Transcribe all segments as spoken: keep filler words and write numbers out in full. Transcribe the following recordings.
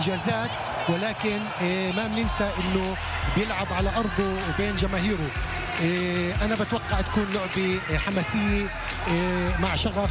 إنجازات، ولكن ما بننسى إنه بيلعب على أرضه وبين جماهيره. أنا بتوقع تكون لعبة حماسية مع شغف،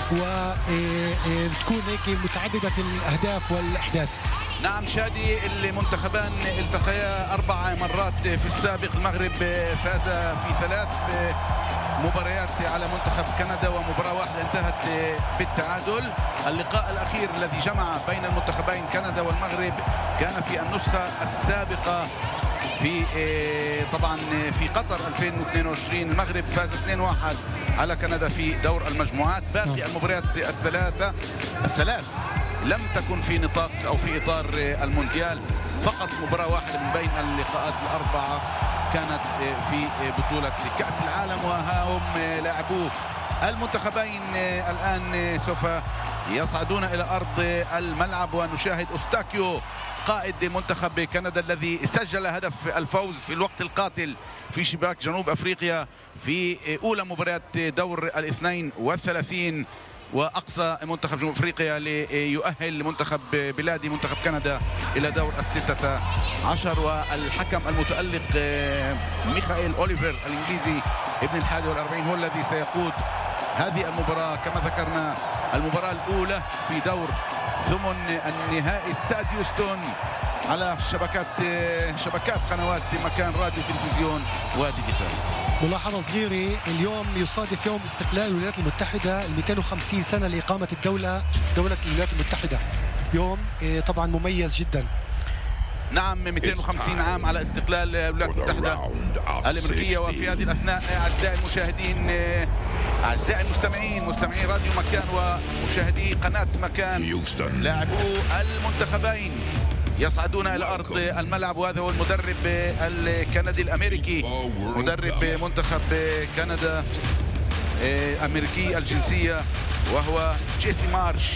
وتكون هيك متعددة الأهداف والأحداث. نعم شادي، المنتخبان التقيا أربع مرات في السابق. المغرب فاز في ثلاث مباريات على منتخب كندا، ومباراة واحدة انتهت بالتعادل. اللقاء الأخير الذي جمع بين المنتخبين كندا والمغرب كان في النسخة السابقة في طبعا في قطر ألفين واثنين وعشرين. المغرب فاز اثنين واحد على كندا في دور المجموعات. باقي المباريات الثلاثة الثلاث لم تكن في نطاق أو في إطار المونديال، فقط مباراة واحدة من بين اللقاءات الأربعة كانت في بطولة كأس العالم، وها هم لاعبو المنتخبين الآن سوف يصعدون إلى أرض الملعب، ونشاهد أوستاكيو قائد منتخب كندا الذي سجل هدف الفوز في الوقت القاتل في شباك جنوب أفريقيا في أولى مباريات دور الاثنين والثلاثين، وأقصى منتخب جنوب أفريقيا ليؤهل منتخب بلادي منتخب كندا إلى دور الستة عشر. والحكم المتألق ميخائيل أوليفر الإنجليزي ابن الحادي والأربعين هو الذي سيقود هذه المباراة. كما ذكرنا المباراة الأولى في دور ثمن النهائي استاد يوستون على شبكات شبكات قنوات مكان راديو تلفزيون وديجيتال. ملاحظة صغيرة، اليوم يصادف يوم استقلال الولايات المتحدة مئتين وخمسين سنة لإقامة الدولة دولة الولايات المتحدة. يوم طبعا مميز جدا. نعم، مئتين وخمسين عام على استقلال الولايات المتحدة الأمريكية. وفي هذه الأثناء أعزائي المشاهدين، أعزائي المستمعين، مستمعي راديو مكان ومشاهدي قناة مكان، لاعبو المنتخبين يصعدون إلى أرض الملعب، وهذا هو المدرب الكندي الأمريكي، مدرب منتخب كندا أمريكي الجنسية، وهو جيسي مارش،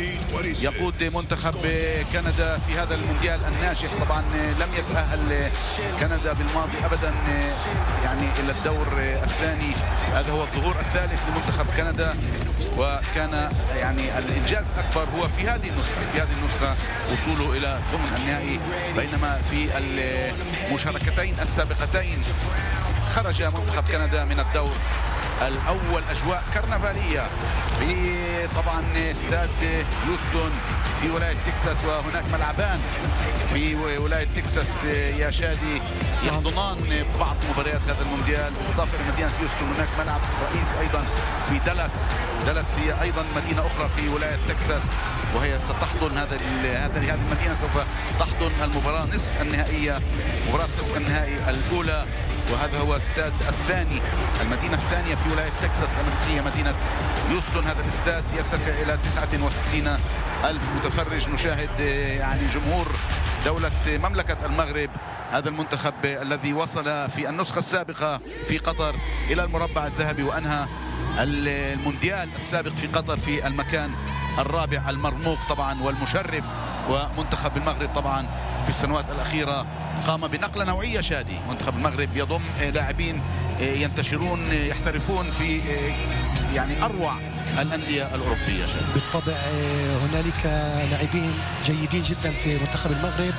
يقود منتخب كندا في هذا المونديال الناجح. طبعا لم يتأهل كندا بالماضي أبدا يعني إلى الدور الثاني، هذا هو الظهور الثالث لمنتخب كندا، وكان يعني الإنجاز الأكبر هو في هذه النسخة في هذه النسخة وصوله إلى ثمن النهائي، بينما في المشاركتين السابقتين خرج منتخب كندا من الدور الأول. أجواء كرنفالية في طبعا استاد يوستون في ولاية تكساس، وهناك ملعبان في ولاية تكساس يا شادي يحضنان بعض مباريات هذا المونديال، بالإضافة إلى مدينة يوستون هناك ملعب رئيسي أيضا في دالاس. دالاس هي أيضا مدينة أخرى في ولاية تكساس، وهي ستحضن هذا هذه هذه المدينة سوف تحضن المباراة نصف النهائية، مباراة نصف النهائي الأولى. وهذا هو استاد الثاني، المدينة الثانية في ولاية تكساس الأمريكية، مدينة يوستون. هذا الاستاد يتسع إلى تسعة وستين ألف متفرج. نشاهد يعني جمهور دولة مملكة المغرب، هذا المنتخب الذي وصل في النسخة السابقة في قطر إلى المربع الذهبي، وأنهى المونديال السابق في قطر في المكان الرابع المرموق طبعا والمشرف. ومنتخب المغرب طبعا في السنوات الأخيرة قام بنقلة نوعية شادي. منتخب المغرب يضم لاعبين ينتشرون يحترفون في يعني أروع الأندية الأوروبية. بالطبع هنالك لاعبين جيدين جدا في منتخب المغرب،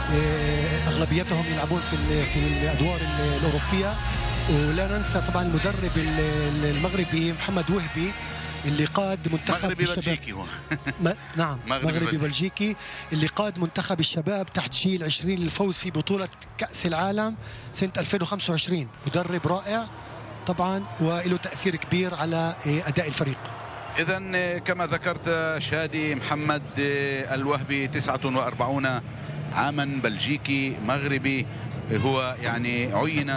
أغلبيتهم يلعبون في في الأدوار الأوروبية. ولا ننسى طبعا المدرب المغربي محمد وهبي اللي قاد منتخب مغربي الشباب. بلجيكي هو. ما نعم مغربي, مغربي بلجيكي اللي قاد منتخب الشباب تحت جيل عشرين للفوز في بطولة كأس العالم سنة ألفين وخمسة وعشرين. مدرب رائع طبعا وله تأثير كبير على أداء الفريق. إذن كما ذكرت شادي، محمد الوهبي تسعة وأربعين عاما، بلجيكي مغربي، هو يعني عين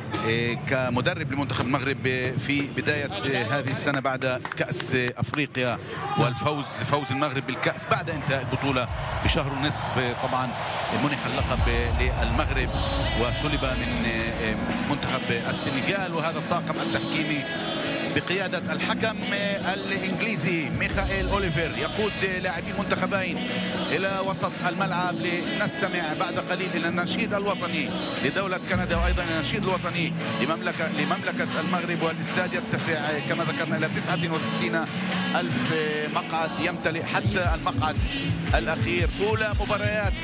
كمدرب لمنتخب المغرب في بداية هذه السنة بعد كأس أفريقيا والفوز فوز المغرب بالكأس بعد انتهاء البطولة بشهر ونصف. طبعا منح اللقب للمغرب وسلب من منتخب السنغال، وهذا الطاقم التحكيمي بقيادة الحكم الإنجليزي ميخائيل أوليفر يقود لاعبي المنتخبين إلى وسط الملعب لنستمع بعد قليل إلى النشيد الوطني لدولة كندا، وأيضا النشيد الوطني لمملكة لمملكة المغرب. والاستاد يتسع كما ذكرنا إلى تسعة وستين ألف مقعد، يمتلئ حتى المقعد الأخير. أولى مباريات